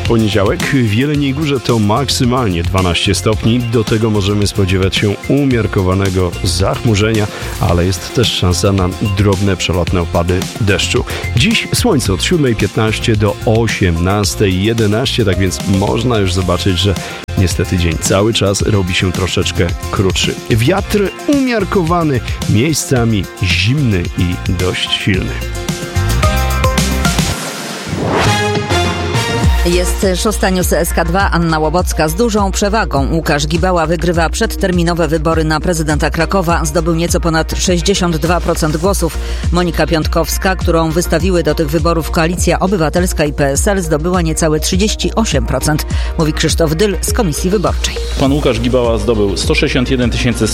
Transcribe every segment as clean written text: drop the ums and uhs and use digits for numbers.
Poniedziałek w Jeleniej Górze to maksymalnie 12 stopni. Do tego możemy spodziewać się umiarkowanego zachmurzenia, ale jest też szansa na drobne, przelotne opady deszczu. Dziś słońce od 7:15 do 18:11, tak więc można już zobaczyć, że niestety dzień cały czas robi się troszeczkę krótszy. Wiatr umiarkowany, miejscami zimny i dość silny. Jest szósta News SK2, Anna Łobocka z dużą przewagą. Łukasz Gibała wygrywa przedterminowe wybory na prezydenta Krakowa. Zdobył nieco ponad 62% głosów. Monika Piątkowska, którą wystawiły do tych wyborów Koalicja Obywatelska i PSL, zdobyła niecałe 38%, mówi Krzysztof Dyl z Komisji Wyborczej. Pan Łukasz Gibała zdobył 161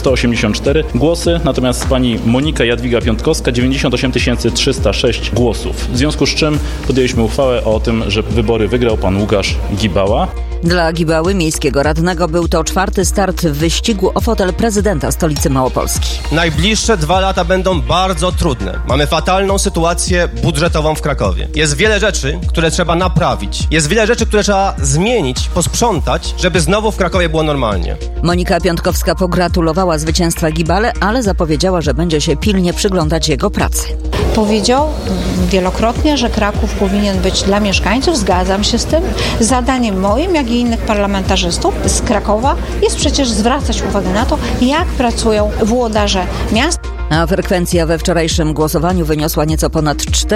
184 głosy, natomiast pani Monika Jadwiga Piątkowska 98 306 głosów. W związku z czym podjęliśmy uchwałę o tym, że wybory wygrał pan Łukasz Gibała. Dla Gibały, miejskiego radnego, był to czwarty start w wyścigu o fotel prezydenta stolicy Małopolski. Najbliższe 2 lata będą bardzo trudne. Mamy fatalną sytuację budżetową w Krakowie. Jest wiele rzeczy, które trzeba naprawić. Jest wiele rzeczy, które trzeba zmienić, posprzątać, żeby znowu w Krakowie było normalnie. Monika Piątkowska pogratulowała zwycięstwa Gibale, ale zapowiedziała, że będzie się pilnie przyglądać jego pracy. Powiedział wielokrotnie, że Kraków powinien być dla mieszkańców. Zgadzam się z tym. Zadaniem moim, jak i innych parlamentarzystów z Krakowa jest przecież zwracać uwagę na to, jak pracują włodarze miast. A frekwencja we wczorajszym głosowaniu wyniosła nieco ponad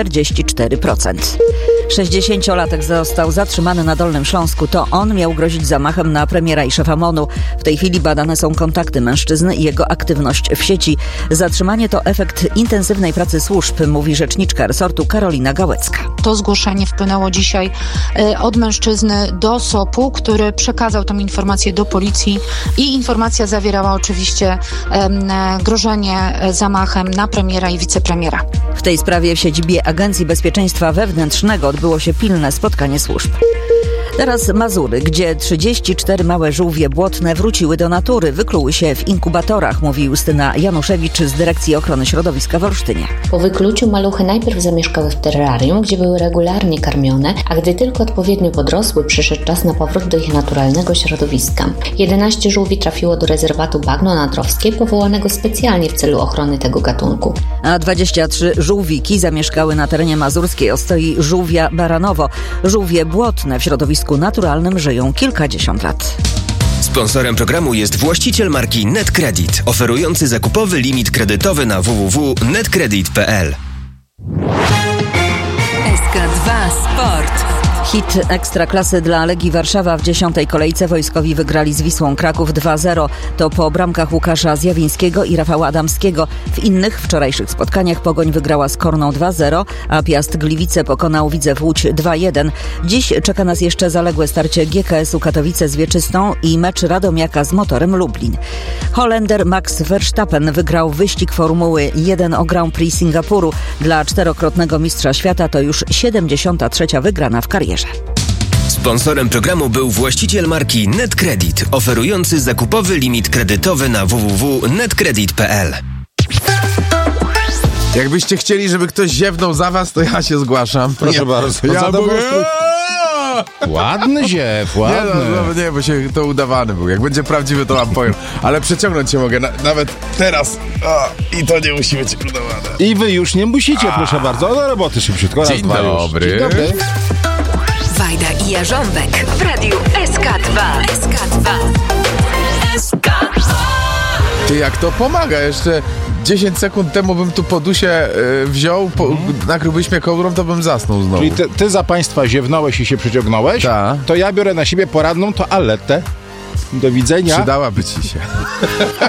44%. 60-latek został zatrzymany na Dolnym Śląsku. To on miał grozić zamachem na premiera i szefa MON-u. W tej chwili badane są kontakty mężczyzny i jego aktywność w sieci. Zatrzymanie to efekt intensywnej pracy służb, mówi rzeczniczka resortu Karolina Gałecka. To zgłoszenie wpłynęło dzisiaj od mężczyzny do SOP-u, który przekazał tę informację do policji i informacja zawierała oczywiście grożenie zamachem na premiera i wicepremiera. W tej sprawie w siedzibie Agencji Bezpieczeństwa Wewnętrznego odbyło się pilne spotkanie służb. Teraz Mazury, gdzie 34 małe żółwie błotne wróciły do natury, wykluły się w inkubatorach, mówi Justyna Januszewicz z Dyrekcji Ochrony Środowiska w Olsztynie. Po wykluciu maluchy najpierw zamieszkały w terrarium, gdzie były regularnie karmione, a gdy tylko odpowiednio podrosły, przyszedł czas na powrót do ich naturalnego środowiska. 11 żółwi trafiło do rezerwatu Bagno Nadrowskie, powołanego specjalnie w celu ochrony tego gatunku. A 23 żółwiki zamieszkały na terenie mazurskiej ostoi żółwia Baranowo. Żółwie błotne w środowisku naturalnym żyją kilkadziesiąt lat. Sponsorem programu jest właściciel marki NetCredit, oferujący zakupowy limit kredytowy na www.netcredit.pl. SK2 Sport. Hit Ekstraklasy dla Legii Warszawa w 10. kolejce wojskowi wygrali z Wisłą Kraków 2-0. To po bramkach Łukasza Zjawińskiego i Rafała Adamskiego. W innych wczorajszych spotkaniach Pogoń wygrała z Korną 2-0, a Piast Gliwice pokonał Widzew Łódź 2-1. Dziś czeka nas jeszcze zaległe starcie GKS-u Katowice z Wieczystą i mecz Radomiaka z Motorem Lublin. Holender Max Verstappen wygrał wyścig Formuły 1 o Grand Prix Singapuru. Dla czterokrotnego mistrza świata to już 73. wygrana w karierze. Sponsorem programu był właściciel marki NetCredit, oferujący zakupowy limit kredytowy na www.netcredit.pl. Jakbyście chcieli, żeby ktoś ziewnął za was, to ja się zgłaszam. Proszę bardzo. Ja Ładny ziew, ładny. Nie, bo się to udawany był. Jak będzie prawdziwy, to wam powiem. Ale przeciągnąć się mogę, nawet teraz. I to nie musi być udawane. I wy już nie musicie, proszę bardzo. Do roboty szybciutko. Dzień dobry. Dzień dobry. Wajda i Jarząbek w radiu SK2. Ty, jak to pomaga? Jeszcze 10 sekund temu bym tu podusie wziął, nakryłbyś mnie kołdrą, to bym zasnął znowu. Czyli ty za państwa ziewnąłeś i się przeciągnąłeś? Tak. To ja biorę na siebie poranną toaletę. Do widzenia. Przydałaby ci się.